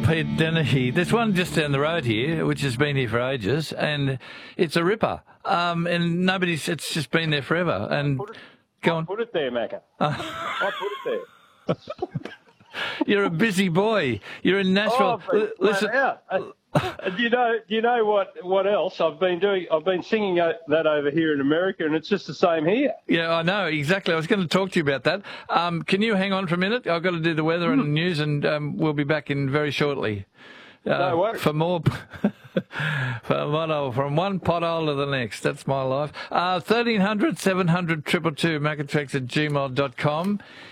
Pete Dennehy. There's one just down the road here, which has been here for ages, and it's a ripper. And it's just been there forever. And go on. Put it there, Macca. I put it there. You're a busy boy. You're in Nashville. Listen. Do you know what else I've been doing? I've been singing that over here in America, and it's just the same here. Yeah, I know exactly. I was going to talk to you about that. Can you hang on for a minute? I've got to do the weather and the news, and we'll be back in very shortly. No worries. For more, from one pothole to the next. That's my life. 1300 700 222 Maccatracks@gmail.com